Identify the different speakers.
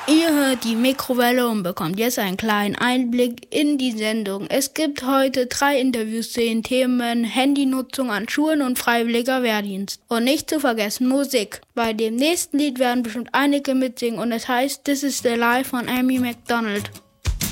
Speaker 1: Ihr hört die Mikrowelle und bekommt jetzt einen kleinen Einblick in die Sendung. Es gibt heute 3 Interviews zu den Themen Handynutzung an Schulen und freiwilliger Wehrdienst. Und nicht zu vergessen Musik. Bei dem nächsten Lied werden bestimmt einige mitsingen und es heißt This is the Life von Amy Macdonald.